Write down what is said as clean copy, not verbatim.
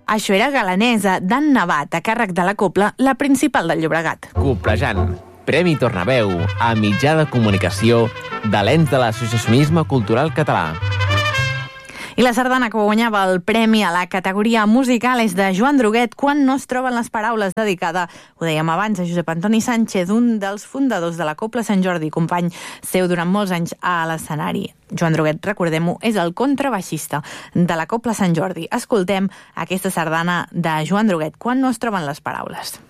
Això era Galanesa, d'en Navat, a càrrec de la Cobla, la principal del Llobregat. Coplejant, Premi Tornaveu a mitjà de comunicació de l'ens de l'associacionisme cultural català. I la sardana que guanyava el premi a la categoria musical és de Joan Droguet, Quan no es troben les paraules, dedicada, ho dèiem abans, a Josep Antoni Sánchez, un dels fundadors de la Cobla Sant Jordi, company seu durant molts anys a l'escenari. Joan Droguet, recordem-ho, és el contrabaixista de la Cobla Sant Jordi. Escoltem aquesta sardana de Joan Droguet, Quan no es troben les paraules.